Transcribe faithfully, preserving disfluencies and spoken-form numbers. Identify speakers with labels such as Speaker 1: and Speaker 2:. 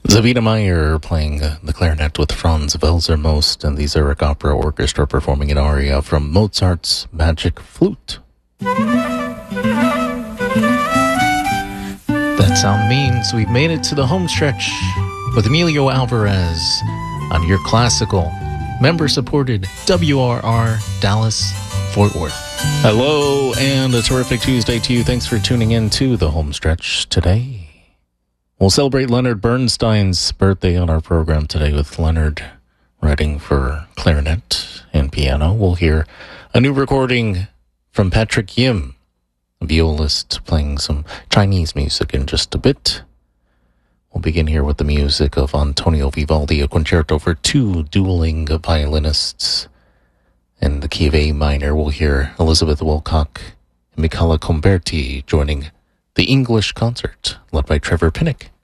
Speaker 1: Zavina Meyer playing the clarinet with Franz Welser-Most and the Zurich Opera Orchestra performing an aria from Mozart's Magic Flute. That sound means we've made it to the home stretch with Emilio Alvarez on your classical, member-supported W R R Dallas Fort Worth. Hello and a terrific Tuesday to you. Thanks for tuning in to the home stretch today. We'll celebrate Leonard Bernstein's birthday on our program today with Leonard writing for clarinet and piano. We'll hear a new recording from Patrick Yim, a violist playing some Chinese music in just a bit. We'll begin here with the music of Antonio Vivaldi, a concerto for two dueling violinists. In the key of A minor, we'll hear Elizabeth Wilcock and Michela Comberti joining the English concert, led by Trevor Pinnock.